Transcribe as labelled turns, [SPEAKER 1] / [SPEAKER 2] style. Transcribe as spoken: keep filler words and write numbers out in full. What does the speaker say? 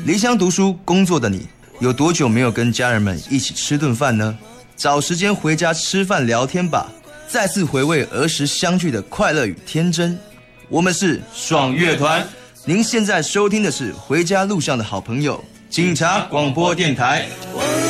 [SPEAKER 1] 离乡读书工作的你，有多久没有跟家人们一起吃顿饭呢？找时间回家吃饭聊天吧，再次回味儿时相聚的快乐与天真。我们是爽乐团，您现在收听的是回家路上的好朋友警察广播电台。